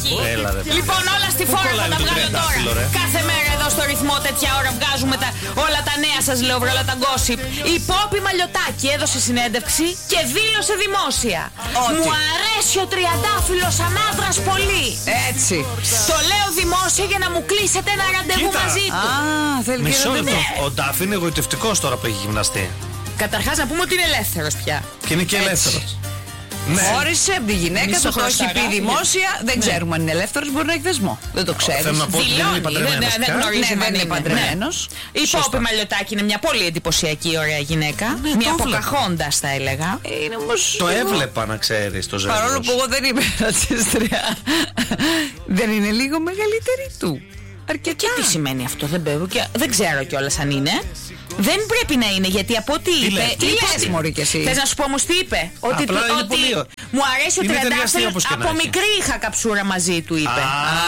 Μιχαλάκη. Λοιπόν, όλα στη φόρα θα τα βγάλω τώρα. Κάθε μέρα εδώ στο ρυθμό τέτοια ώρα βγάζουμε όλα τα νέα, σας λέω, όλα τα gossip. Η Πόπη Μαλιωτάκη έδωσε συνέντευξη και δήλωσε δημόσια. Μου αρέσει ο τριαντάφυλλος σαν άντρας πολύ. Έτσι. Το λέω δημόσια για να μου κλείσετε ένα ραντεβού μαζί του. Θέλει μισό λεπτό. Ο Ντάφ είναι εγωιτευτικός τώρα που έχει γυμναστεί. Καταρχάς να πούμε ότι είναι ελεύθερος πια. Και είναι και ελεύθερος. Ναι. Όρισε από τη γυναίκα, το έχει πει δημόσια. Δεν ξέρουμε αν είναι ελεύθερος, μπορεί να έχει δεσμό. Δεν το ξέρει. Θέλω να πω ότι δεν είναι παντρεμένος. Δεν γνωρίζει, δεν είναι παντρεμένος. Η Πόπη Μαλιωτάκη είναι μια πολύ εντυπωσιακή, ωραία γυναίκα. Μια Ποκαχόντας θα έλεγα. Το έβλεπα, να ξέρεις, το ζεύγος. Παρόλο που εγώ δεν είμαι ρατσίστρια. Δεν είναι λίγο μεγαλύτερη του. Αρκετά. Και τι σημαίνει αυτό, δεν ξέρω κιόλας αν είναι. Δεν πρέπει να είναι, γιατί από ό,τι είπε. Τι λες, μωρή κι εσύ. Θες να σου πω όμως τι είπε? Ότι μου αρέσει ο τριαντάφυλλος. Από μικρή είχα καψούρα μαζί του, είπε.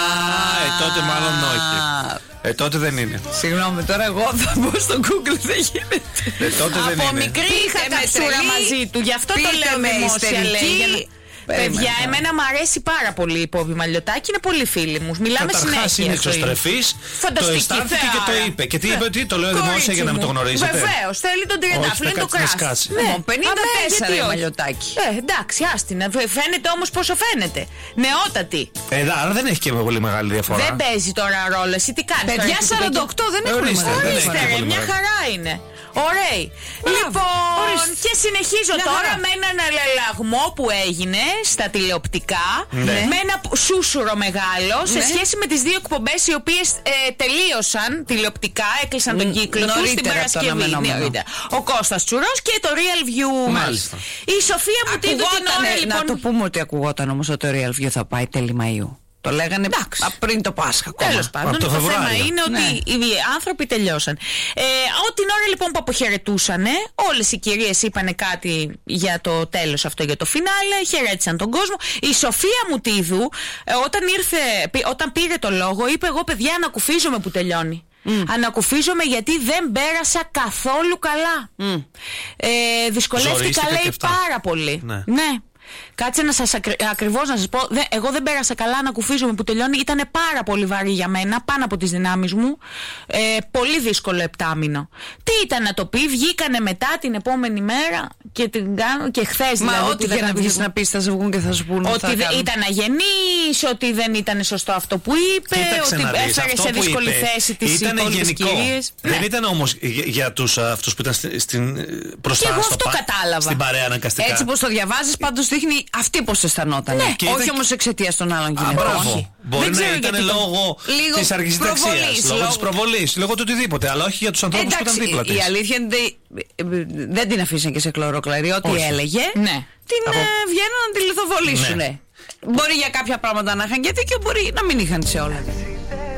Τότε μάλλον όχι. Τότε δεν είναι. Συγγνώμη, τώρα εγώ θα μπω στο Google, δεν γίνεται. Τότε δεν είναι. Από μικρή είχα καψούρα μαζί του, γι' αυτό το λέω δημόσια, λέει. Παιδιά, εμένα μου αρέσει πάρα πολύ η Πόπη Μαλιωτάκη, είναι πολύ φίλοι μου. Μιλάμε συνέχεια. Καταρχάς είναι εξωστρεφής. Το αισθάνθηκε και το είπε. Και τι είπε, ότι το λέω δημόσια για να μην το γνωρίζετε. Βεβαίως, θέλει τον τριαντάφυλλο, είναι το κράτος. Ναι, 54 η Μαλιωτάκη. Εντάξει, άστινα. Φαίνεται όμως πόσο φαίνεται. Νεότατη. Άρα δεν έχει και πολύ μεγάλη διαφορά. Δεν παίζει τώρα ρόλο. Εσύ τι κάνεις? Παιδιά 48 δεν έχουν μεγάλη. Μια χαρά είναι. Ωραία. Λοιπόν, και συνεχίζω τώρα με έναν αλλαγμό που έγινε στα τηλεοπτικά. Με ένα σούσουρο μεγάλο σε σχέση με τις δύο εκπομπές οι οποίες τελείωσαν τηλεοπτικά, έκλεισαν τον κύκλο τους την Παρασκευή. Ο Κώστας Τσουρός και το Real View. Μάλιστα. Η Σοφία μου την ώρα, λοιπόν. Να το πούμε ότι ακουγόταν όμως ότι το Real View θα πάει τέλη Μαΐου. Το λέγανε πριν το Πάσχα. Τέλος πάντων, το θέμα είναι ότι οι άνθρωποι τελειώσαν. Την ώρα λοιπόν που αποχαιρετούσαν, όλες οι κυρίες είπανε κάτι για το τέλος αυτό, για το φινάλε, χαιρέτησαν τον κόσμο. Η Σοφία Μουτίδου, όταν πήρε το λόγο, είπε: εγώ, παιδιά, ανακουφίζομαι που τελειώνει. Ανακουφίζομαι γιατί δεν πέρασα καθόλου καλά. Δυσκολεύτηκα, λέει, πάρα πολύ. Ναι. Κάτσε να σας ακριβώς να σας πω, εγώ δεν πέρασα καλά, ανακουφίζομαι που τελειώνει. Ήταν πάρα πολύ βαρύ για μένα, πάνω από τις δυνάμεις μου. Πολύ δύσκολο επτάμηνο. Τι ήταν να το πει, βγήκανε μετά την επόμενη μέρα και την κάνω και χθες. Δηλαδή, ό,τι και να βγεις να πεις θα σε βγουν και θα σου πούνε. Ότι ήταν αγενής, ότι δεν ήταν σωστό αυτό που είπε. Κοίταξε, ότι έφερε σε δύσκολη θέση τις υπόλοιπες κυρίες. Δεν ήταν όμως για αυτούς που ήταν μπροστά στην παρέα αναγκαστικά. Έτσι πως το διαβάζεις, πάντως δείχνει αυτή πως αισθανόταν. Όχι όμως εξαιτίας των άλλων γυναικών. Μπορεί να ήταν λόγω της αργησιταξίας, λόγω της προβολής, λόγω του οτιδήποτε, αλλά όχι για τους ανθρώπους που ήταν δίπλα της. Η αλήθεια είναι δεν την αφήσαν και σε κλωροκλαρί. Ό,τι έλεγε, την βγαίνουν να τη λιθοβολήσουν. Μπορεί για κάποια πράγματα να είχαν και δίκιο, μπορεί να μην είχαν σε όλα.